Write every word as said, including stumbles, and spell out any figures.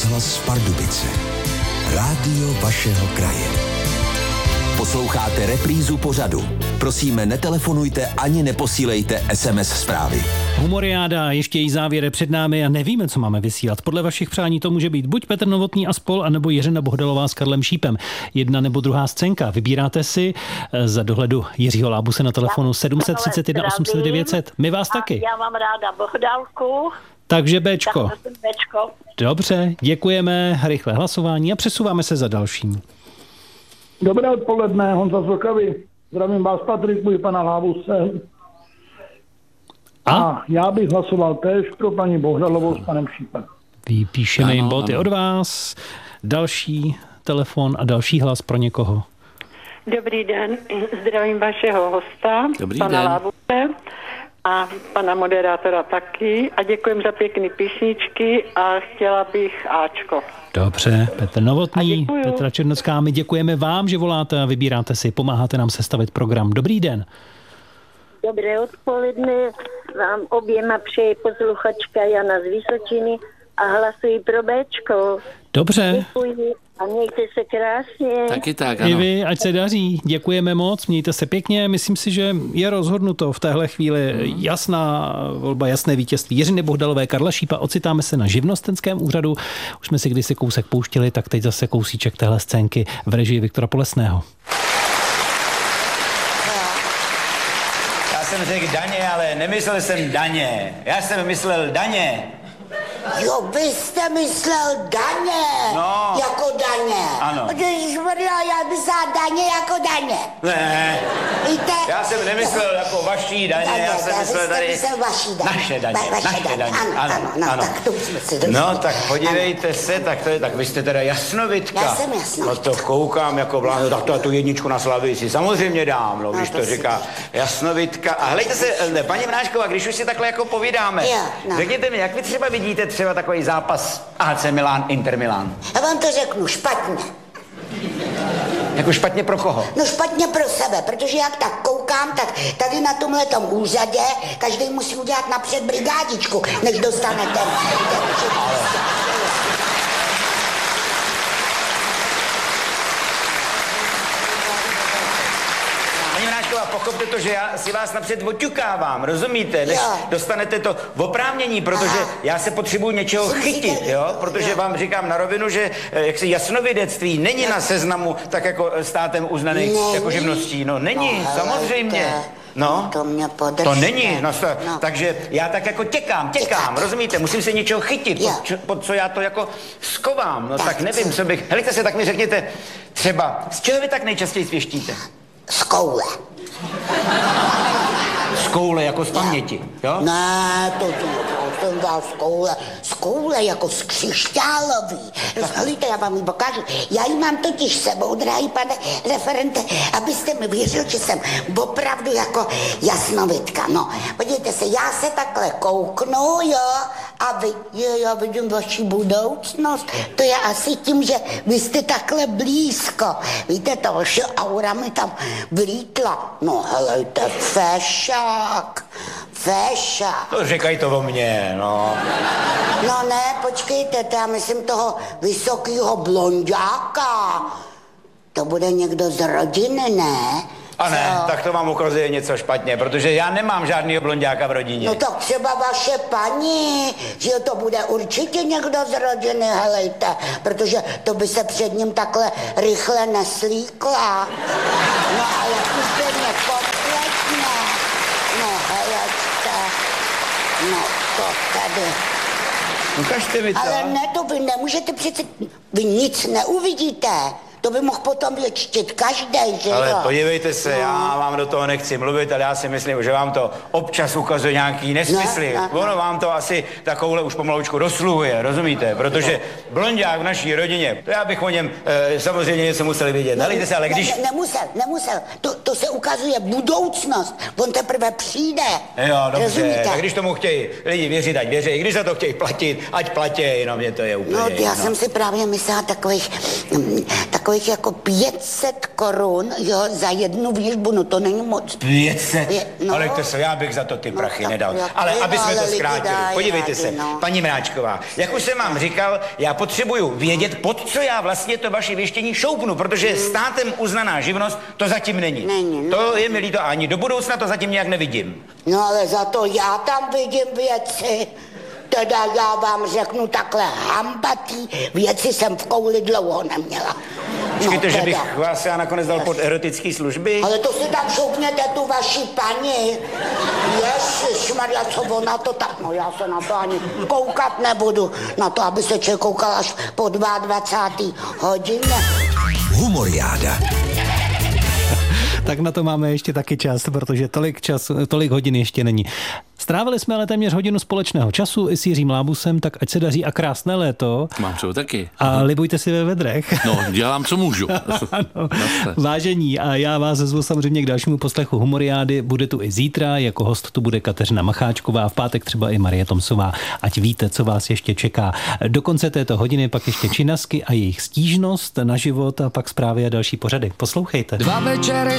rozhlas Pardubice. Rádio vašeho kraje. Posloucháte reprízu pořadu. Prosíme, netelefonujte ani neposílejte es em es zprávy. Humoriáda, ještě její závěr před námi a nevíme, co máme vysílat. Podle vašich přání to může být buď Petr Novotný a spol, anebo Jiřina Bohdalová s Karlem Šípem. Jedna nebo druhá scénka. Vybíráte si za dohledu Jiřího Lábuse na telefonu sedm set třicet jedna osm set devět set. My vás taky. Já mám ráda Bohdalku. Takže Béčko. Béčko. Dobře, děkujeme, rychlé hlasování a přesouváme se za dalším. Dobré odpoledne, Honza z Vlkavy. Zdravím vás, Patrik, můj pana Lábuse. A? a já bych hlasoval též pro paní Bohdalovou s panem Šípem. Vypíšeme jim boty od vás. Další telefon a další hlas pro někoho. Dobrý den, zdravím vašeho hosta, Dobrý pana den. Lábuse a pana moderátora taky a děkujem za pěkný písničky a chtěla bych Ačko. Dobře, Petr Novotný, Petra Černocká, my děkujeme vám, že voláte a vybíráte si, pomáháte nám sestavit program. Dobrý den. Dobré odpoledne, vám oběma přeji posluchačka Jana z Vysočiny a hlasuji pro Béčko. Dobře. Děkuji a mějte se krásně. Taky tak, ano. I vy, ať se daří. Děkujeme moc, mějte se pěkně. Myslím si, že je rozhodnuto v téhle chvíli jasná volba, jasné vítězství Jiřiny Bohdalové, Karla Šípa. Ocitáme se na živnostenském úřadu. Už jsme si kdysi kousek pouštěli, tak teď zase kousíček téhle scénky v režii Viktora Polesného. Já jsem řekl daně, ale nemyslel jsem daně. Já jsem myslel daně. Jo, vy jste myslel daně, No. jako daně. Ano. Ježišmarja, já myslel daně jako daně. Ne, Víte? já jsem nemyslel jako vaší daně, Daně, já jsem vy myslel jste tady myslel vaší daně. naše daně, Va- vaše naše daně. daně. Ano, ano, no, tak to už jsme si došli. No, tak podívejte se, tak to je, tak vy jste teda jasnovidka. Já jsem jasnovidka. No to koukám jako vládno, tak to tu jedničku na Slavii si samozřejmě dám, no, No, když to to si říká jasnovidka. A hlejte se, ne, paní Mráčková, když už si takhle jako povídáme, Jo, no. řekněte mi, jak vy třeba vidíte třeba takový zápas á cé Milan, Inter Milan? Já vám to řeknu špatně. Jako špatně pro koho? No špatně pro sebe, protože jak tak koukám, tak tady na tomhletom úřadě každý musí udělat napřed brigádičku, než dostane ten... ten Paní Mráčková, pochopte to, že já si vás napřed oťukávám, rozumíte? Než Jo. dostanete to oprávnění, protože Aha. já se potřebuji něčeho Musíte- chytit, jo? Protože Jo. vám říkám na rovinu, že eh, jaksi jasnovidectví není na seznamu tak jako eh, státem uznaný Není? jako živností. No není, No, samozřejmě. helejte, No, to mě podržte. to není, no, to, No. takže já tak jako těkám, těkám, Těkáte. rozumíte, musím se něčeho chytit, Jo. pod, čo- pod co já to jako skovám, no Tak tak, nevím, co? co bych, helejte se, tak mi řekněte, třeba, z čeho vy tak nejčastěji svěštíte? Z koule. Z koule, jako z paměti, jo? Ne, to jsem dal z koule, z koule jako z křišťálový. Rozhlíte, já vám ji pokážu. Já ji mám totiž sebou, drahý pane referente, abyste mi věřil, že jsem opravdu jako jasnovidka. No, podívejte se, já se takhle kouknu, jo, a vy, jo, já vidím vaši budoucnost. To je asi tím, že vy jste takhle blízko. Víte, to vaše aura mi tam vylítla. No, helejte, fešák, fešák. To říkají to o mně, no. No ne, počkejte, to já myslím toho vysokýho blonďáka. To bude někdo z rodiny, ne? A ne, Co? tak to vám ukazuje něco špatně, protože já nemám žádnýho blonďáka v rodině. No tak třeba vaše paní, že to bude určitě někdo z rodiny, helejte, protože to by se před ním takhle rychle neslíkla. No ale úplně kompletně. No helejte, no to tady. Ukažte mi to. Ale ne, to vy nemůžete přece, vy nic neuvidíte. To by mohl potom věčtit každej, že Ale jo? podívejte se, No. já vám do toho nechci mluvit, ale já si myslím, že vám to občas ukazuje nějaký nesmysly. Ne, ne, ne. Ono vám to asi takovouhle už pomalučku dosluhuje, rozumíte? Protože blonďák v naší rodině, to já bych o něm e, samozřejmě něco musel vědět. Nalejte se, ale když... Ne, ne, nemusel, nemusel. To, to se ukazuje budoucnost. On teprve přijde. Jo, dobře, Rozumíte? tak když tomu chtějí lidi věřit, ať věří, když za to chtějí platit, ať platí, no mě to je úplně No, já jedno. jsem si právě myslela takových, mm, takových takových jako pět set korun, jo, za jednu výžbu, no to není moc. pět set? Je, no. Ale to se, já bych za to ty prachy no, nedal. Jak, ale jak aby jsme to zkrátili, dají, podívejte rady, se, no. paní Mráčková, jak už jsem vám říkal, já potřebuju vědět, pod co já vlastně to vaše věštění šoupnu, protože hmm. státem uznaná živnost to zatím není. Není, no. To je mi líto, ani do budoucna to zatím nějak nevidím. No ale za to já tam vidím věci. Teda já vám řeknu takhle hambatý věci jsem v kouli dlouho neměla. Počkejte, no, že bych vás já nakonec dal pod erotický služby? Ale to si tam šoupněte tu vaši paní. Ježišmarja, co ona to tak, no já se na to ani koukat nebudu. Na to, aby se člověk koukal až po dvacáté druhé hodině. Humoriáda. Tak na to máme ještě taky čas, protože tolik, čas, tolik hodin ještě není. Strávili jsme ale téměř hodinu společného času i s Jiřím Lábusem, tak ať se daří a krásné léto. Mám to taky. A libujte si ve vedrech. No, dělám, co můžu. Ano. Vážení, a já vás zvu samozřejmě k dalšímu poslechu Humoriády. Bude tu i zítra, jako host tu bude Kateřina Macháčková, v pátek třeba i Marie Tomsová. Ať víte, co vás ještě čeká. Do konce této hodiny pak ještě činasky a jejich stížnost na život a pak zprávy a další pořady. Poslouchejte. Dva večery